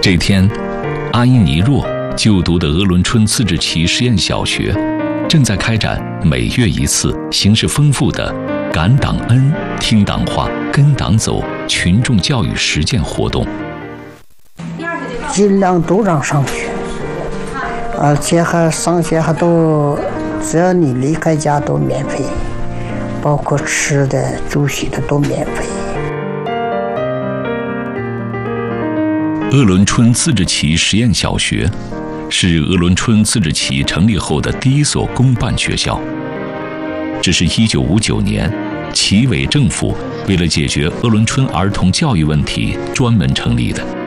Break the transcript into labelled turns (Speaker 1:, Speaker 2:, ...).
Speaker 1: 这天，阿依尼若就读的鄂伦春自治旗实验小学正在开展每月一次、形式丰富的感党恩、听党话、跟党走群众教育实践活动。
Speaker 2: 尽量都让上学，而且还上学还都，只要你离开家都免费，包括吃的、住宿的都免费。
Speaker 1: 鄂伦春自治旗实验小学是鄂伦春自治旗成立后的第一所公办学校，这是1959年旗委政府为了解决鄂伦春儿童教育问题专门成立的。